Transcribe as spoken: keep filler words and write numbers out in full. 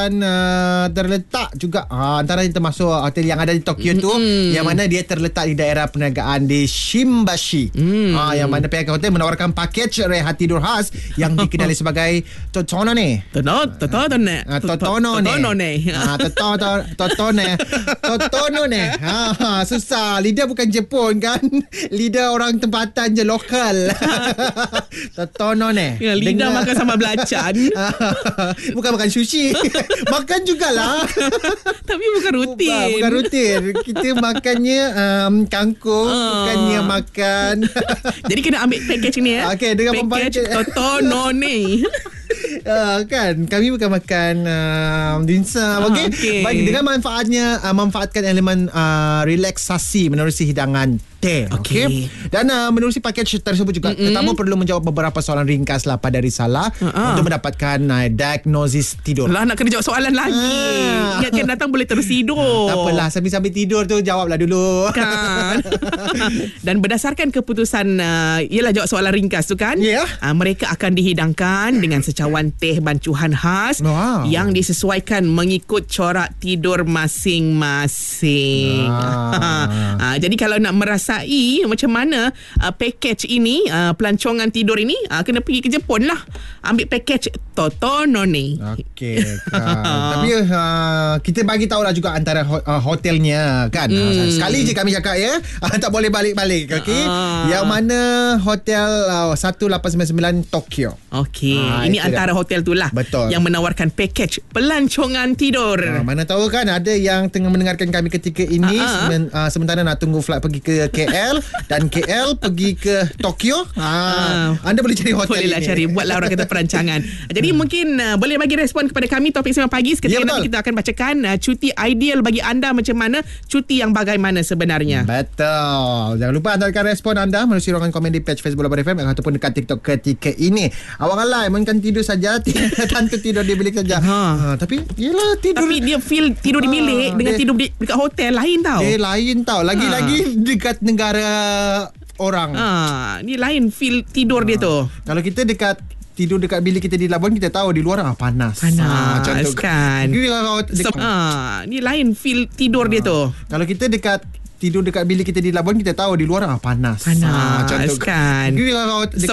dan uh, terletak juga uh, antara yang termasuk hotel yang ada di Tokyo mm-hmm. tu, yang mana dia terletak di daerah perniagaan di Shimbashi. Mm. Uh, yang mana pihak hotel menawarkan pakej rehat tidur khas yang dikenali sebagai Totonone. Totonone. Totonone. Totonone. Totonone. Susah. Lidah bukan Jepun kan. Lidah orang tempatan je, lokal. Totonone. Ya, lidah Dengar. Makan sambal belacan. Bukan makan sushi. Makan jugalah. Tapi bukan rutin. Bukan, bukan rutin. Kita makannya um, kangkung, uh. bukannya makan. Jadi kena ambil package ni ya. Okey, dengan package Totonone. Uh, kan kami bukan makan uh, dimsum. Okey. Okay. Baik, dengan manfaatnya uh, manfaatkan elemen uh, relaksasi menerusi hidangan teh. Okey. Okay. Dan uh, menerusi pakej tersebut juga Mm-mm. tetamu perlu menjawab beberapa soalan ringkas lah pada risalah uh-huh. untuk mendapatkan uh, diagnosis tidur. Lah, nak kena jawab soalan lagi. Uh. Ingatkan datang boleh terus tidur. Uh, tak apalah, sambil-sambil tidur tu jawablah dulu. Kan. Dan berdasarkan keputusan uh, ialah jawab soalan ringkas tu kan. Yeah. Uh, mereka akan dihidangkan dengan secawan teh bancuhan khas wow. yang disesuaikan mengikut corak tidur masing-masing. Ah. uh, jadi kalau nak merasai macam mana uh, package ini, uh, pelancongan tidur ini, uh, kena pergi ke Jepun lah. Ambil package Totonone. Okey. uh, tapi uh, kita bagi tahulah juga antara ho- uh, hotelnya kan. Hmm. Sekali je kami cakap ya. Uh, tak boleh balik-balik. Okey. Uh. Yang mana hotel uh, one eight nine nine Tokyo. Okey. Uh, ini antara dia. Hotel tu lah. Betul. Yang menawarkan package pelancongan tidur. Uh, mana tahu kan ada yang tengah mendengarkan kami ketika ini uh-huh. semen, uh, sementara nak tunggu flight pergi ke K L dan K L pergi ke Tokyo. Uh, uh, anda boleh cari hotel boleh lah ini. Cari. Buatlah orang kata perancangan. Jadi hmm. mungkin uh, boleh bagi respon kepada kami Topik Sembang Pagi. Seketika ya, nanti kita akan bacakan uh, cuti ideal bagi anda macam mana, cuti yang bagaimana sebenarnya. Betul. Jangan lupa hantarkan respon anda melalui ruangan komen di page Facebook Labar F M ataupun dekat TikTok ketika ini. Awak alai mainkan tidur saja. Tentu tidur di bilik saja. Ha. Ha, tapi yelah tidur. Tapi dia feel tidur di bilik ha, dengan dia, tidur di, dekat hotel lain tau. Eh lain tau. Lagi-lagi ha. dekat negara orang. Ha, ni lain feel tidur ha. dia tu. Kalau kita dekat tidur dekat bilik kita di Labuan, kita tahu di luar ah, panas. Panas ha, macam tu kan. Dekat, ha, ni lain feel tidur ha. dia tu. Kalau kita dekat tidur dekat bilik kita di Labuan, kita tahu di luar ah, panas. Panas ha, macam tu kan.